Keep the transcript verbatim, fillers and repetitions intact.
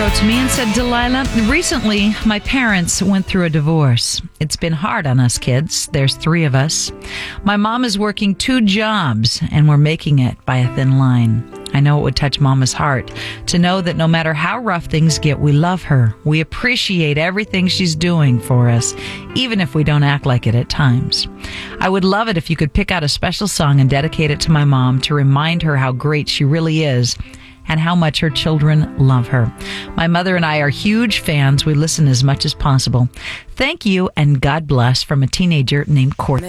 wrote to me and said, Delilah, recently my parents went through a divorce. It's been hard on us kids. There's three of us. My mom is working two jobs and we're making it by a thin line. I know it would touch Mama's heart to know that no matter how rough things get, we love her. We appreciate everything she's doing for us, even if we don't act like it at times. I would love it if you could pick out a special song and dedicate it to my mom to remind her how great she really is and how much her children love her. My mother and I are huge fans. We listen as much as possible. Thank you and God bless, from a teenager named Courtney.